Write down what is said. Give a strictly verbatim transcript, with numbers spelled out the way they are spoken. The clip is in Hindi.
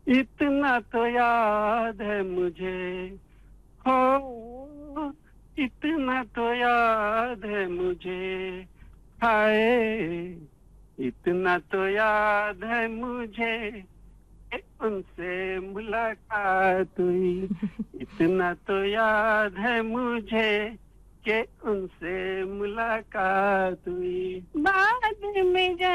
इतना तो याद है मुझे, हो इतना तो याद है मुझे, हाय इतना तो याद है मुझे कि उनसे मुलाकात हुई। इतना तो याद है मुझे कि उनसे मुलाकात हुई। बाद में जा